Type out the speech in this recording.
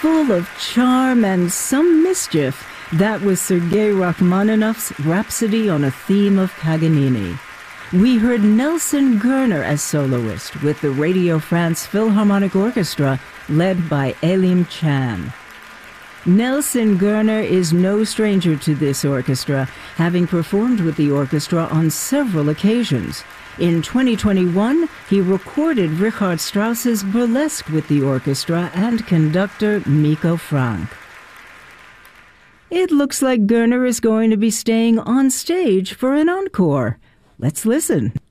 full of charm and some mischief. That was Sergei Rachmaninoff's Rhapsody on a Theme of Paganini. We heard Nelson Gerner as soloist with the Radio France Philharmonic Orchestra led by Elim Chan. Nelson Gerner is no stranger to this orchestra, having performed with the orchestra on several occasions. In 2021, he recorded Richard Strauss's Burlesque with the orchestra and conductor Miko Frank. It looks like Gerner is going to be staying on stage for an encore. Let's listen.